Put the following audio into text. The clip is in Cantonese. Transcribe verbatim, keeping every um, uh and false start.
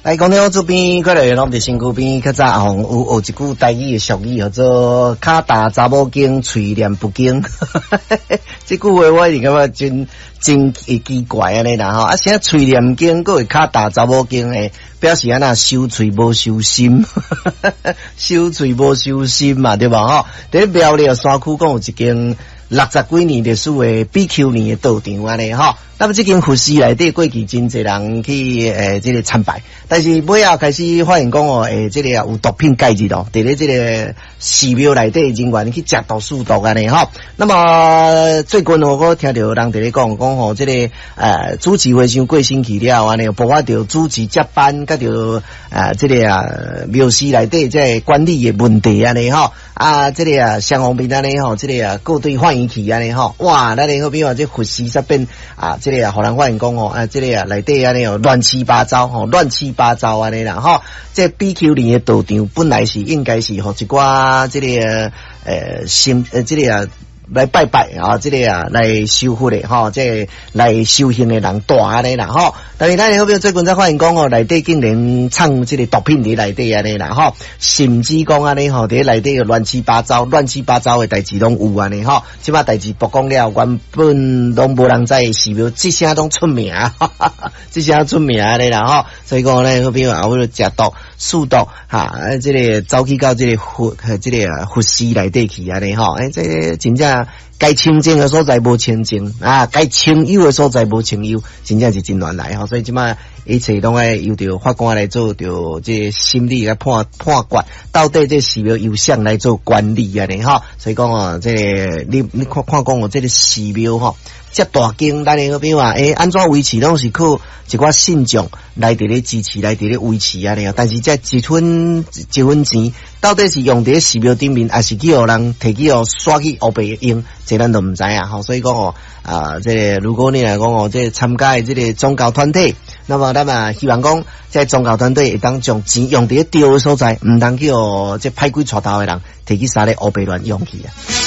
来，讲到这边，过来拢伫身躯边，较早吼有学一句台语的俗语，叫做“骹大查某经，喙念不经”。这句话我一直感觉真真奇怪安尼啦吼。啊，现在喙念经，佫会骹大查某经诶，表示安那收喙无收心，收喙无收心嘛，对吧？吼，伫苗栗山区讲有一间六十几年历史的 B Q 年的道场安尼吼。那么这间佛寺内底过去真侪人去诶，这个参拜，但是尾后开始发现讲哦，诶，这个有毒品介入咯，伫咧这个寺庙内底人员去食毒数毒安尼吼。那么最近我我听到人伫咧讲讲吼，这个呃主持会上过星期了安尼，包括着主持接班，甲着啊这个啊庙寺内底这管理的问题安尼吼，啊这个啊双方面安尼吼，这个啊各队欢迎去安尼吼，哇，咱咧好比话这佛寺煞变啊。这个啊，互人发现讲哦，啊，这个啊，内底安尼哦，乱七八糟吼，乱七八糟安尼啦吼。这 B Q 年的道场本来是应该是吼一寡这个呃心呃这个啊来拜拜啊，这个啊来修复的吼，这个来修行的人大安尼啦吼。但是咱好比最近才发现讲哦，内底竟然藏这个毒品伫内底安尼啦吼，甚至讲安尼吼，伫内底乱七八糟、乱七八糟的代志拢有安尼吼。即摆代志曝光了，原本拢无人知寺庙，这声拢出名，这声出名安尼啦吼。所以讲咧，好比话为了食毒、数毒哈，这个走去到这个佛、这个佛寺内底去安尼吼，诶，这个真正。该清净的所在无清净啊，该清幽的所在无清幽，真正是真乱来吼。所以即摆一切拢爱由着法官来做着这心理来判判决，到底这寺庙由谁来做管理啊？呢吼。所以讲哦，这个你你看看讲哦，这个寺庙吼，这大间，咱个比如话，诶，安怎维持拢是靠一寡信众来伫咧支持，来伫咧维持啊？呢，但是这一分一分钱，到底是用伫寺庙顶面，还是去互人摕去哦刷去黑白用？这咱都唔知啊，吼，所以讲哦，啊，这个如果你来讲哦，这参加的这个宗教团体，那么咱嘛希望讲，这宗教团体会当将钱用伫咧对的所在，唔当去哦，这歹鬼带头的人摕去杀咧黑白乱用去啊。